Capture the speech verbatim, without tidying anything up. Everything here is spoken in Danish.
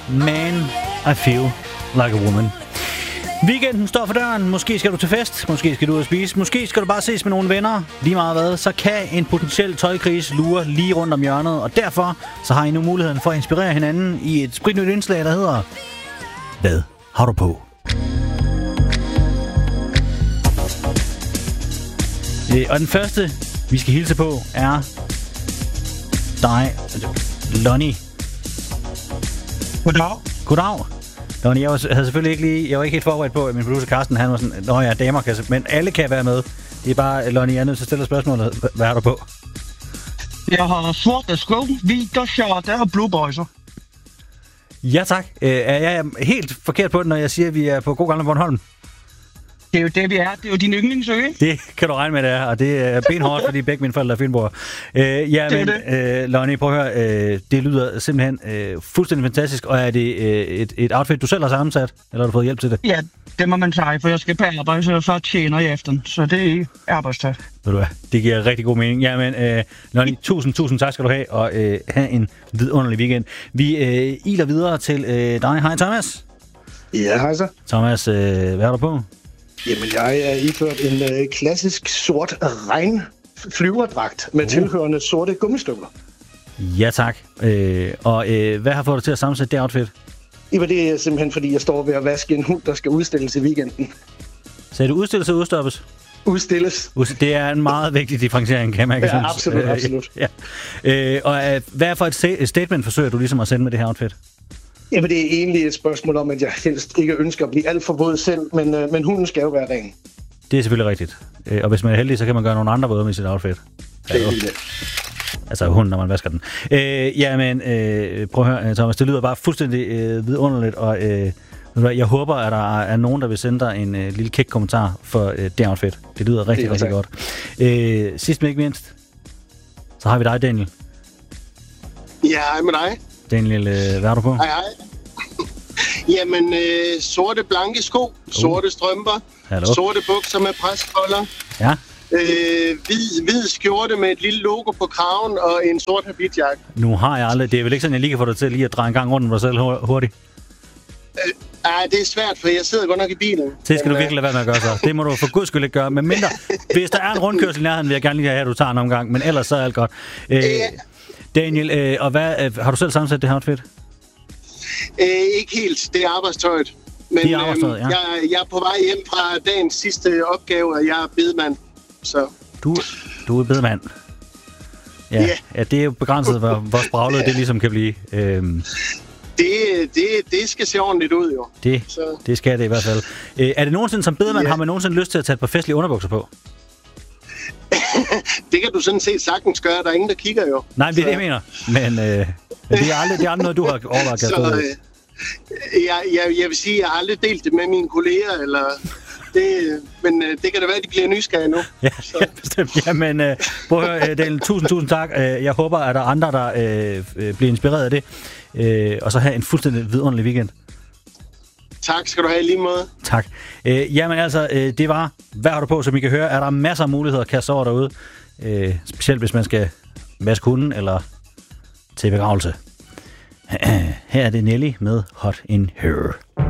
Man, I Feel Like a Woman. Weekenden står for døren. Måske skal du til fest, måske skal du ud og spise, måske skal du bare ses med nogle venner. Lige meget hvad, så kan en potentiel tøjkrise lure lige rundt om hjørnet. Og derfor så har I nu muligheden for at inspirere hinanden i et spritnyt indslag, der hedder Hvad har du på? Og den første, vi skal hilse på, er dig, Lonnie. Goddag. Goddag. Lonnie, jeg var, havde selvfølgelig ikke lige, jeg var ikke helt forberedt på, at min producer Carsten, han var sådan, nå ja, damer kan, men alle kan være med. Det er bare, Lonnie, jeg er nødt til at stille spørgsmålet, hvad er du på? Jeg har sorte sko, hvide shorter og blue boyser. Ja tak. Øh, er jeg helt forkert på det, når jeg siger, at vi er på god gamle Bornholm? Det er jo det, vi er. Det er jo din yndlingsø. Det kan du regne med, det er, og det er benhårdt, fordi begge mine forældre er fynboer. Øh, ja, men øh, Lonnie, prøv at høre, øh, det lyder simpelthen øh, fuldstændig fantastisk, og er det øh, et, et outfit, du selv har sammensat, eller har du fået hjælp til det? Ja, det må man sige, for jeg skal på arbejde, og så tjener jeg efter, så det er arbejdstag. Ved du hvad, det giver rigtig god mening. Jamen, øh, Lonnie, tusind, tusind tak skal du have, og øh, have en vidunderlig weekend. Vi øh, iler videre til øh, dig. Hej Thomas. Ja, hej så. Thomas, øh, hvad er du på? Jamen, jeg er iført en øh, klassisk sort regnflyverdragt med uh. tilhørende sorte gummistøvler. Ja, tak. Øh, og øh, hvad har fået dig til at sammensætte det outfit? Jamen, det er simpelthen, fordi jeg står ved at vaske en hund, der skal udstilles i weekenden. Så er det udstilles og udstoppes? Udstilles. Det er en meget vigtig differentiering, kan man ikke ja, synes. absolut, øh, absolut. Ja. Øh, og øh, hvad er for et statement forsøger du ligesom at sende med det her outfit? Jamen, det er egentlig et spørgsmål om, at jeg helst ikke ønsker at blive alt for våd selv, men, øh, men hunden skal jo være ren. Det er selvfølgelig rigtigt. Øh, og hvis man er heldig, så kan man gøre nogle andre våde med sit outfit. Det er det. Altså hunden, når man vasker den. Øh, jamen, øh, prøv at høre, Thomas, det lyder bare fuldstændig øh, vidunderligt, og øh, jeg håber, at der er nogen, der vil sende dig en øh, lille kæk-kommentar for øh, det outfit. Det lyder rigtig, det rigtig godt. Øh, sidst men ikke mindst, så har vi dig, Daniel. Ja, hej med dig. Daniel, øh, hvad er du på? Hej, hej. Jamen, øh, sorte blanke sko, uh. sorte strømper, Hallo. sorte bukser med preskolder, ja. øh, hvid, hvid skjorte med et lille logo på kraven og en sort habitjakke. Nu har jeg aldrig. Det er vel ikke sådan, jeg lige kan få dig til lige at dreje en gang rundt om dig selv hurtigt? Øh, ej, det er svært, for jeg sidder godt nok i bilen. Det skal men, du virkelig lade være med at gøre så. Det må du for guds skyld ikke gøre. Men mindre, hvis der er en rundkørsel i nærheden, vil jeg gerne lige have, at du tager en omgang. Men ellers så er alt godt. Øh, Daniel, øh, og hvad, øh, har du selv sammensat det her outfit? Øh, ikke helt. Det er arbejdstøjet. Men det er arbejdstøjet, ja. øh, jeg, jeg er på vej hjem fra dagens sidste opgave, og jeg er bedemand. Så. Du, du er bedemand? Ja, yeah. ja, det er jo begrænset, hvor, hvor spraglet det ligesom kan blive. Øhm. Det, det, det skal se ordentligt ud, jo. Det, det skal det i hvert fald. Øh, er det nogensinde som bedemand, yeah. har man nogensinde lyst til at tage et par festlige underbukser på? Det kan du sådan set sagtens gøre. Der er ingen, der kigger jo. Nej, det er det, jeg mener. Men øh, det, er aldrig, det er aldrig noget, du har overvejet. Så øh, jeg, jeg, jeg vil sige, at jeg har aldrig delt det med mine kolleger, eller det, men øh, det kan da være, at de bliver nysgerrige nu. Ja, ja bestemt. Jamen, øh, prøv at høre, Daniel, tusind, tusind tak. Jeg håber, at der er andre, der øh, bliver inspireret af det. Øh, og så have en fuldstændig vidunderlig weekend. Tak skal du have i lige måde. Tak. Øh, jamen altså, øh, det var, hvad har du på, som I kan høre, er der masser af muligheder at kaste over derude. Øh, specielt hvis man skal vaske hunden eller til begravelse. Her er det Nelly med Hot in Here.